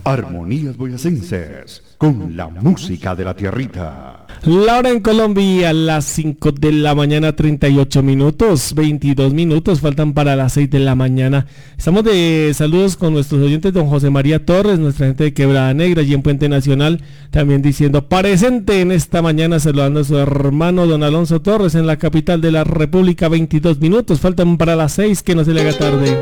Armonías Boyacenses, con la música de la tierrita. La hora en Colombia, las 5 de la mañana, 38 minutos, 22 minutos, faltan para las 6 de la mañana. Estamos de saludos con nuestros oyentes, don José María Torres, nuestra gente de Quebrada Negra, y en Puente Nacional, también diciendo presente en esta mañana, saludando a su hermano don Alonso Torres en la capital de la República. 22 minutos, faltan para las 6, que no se le haga tarde.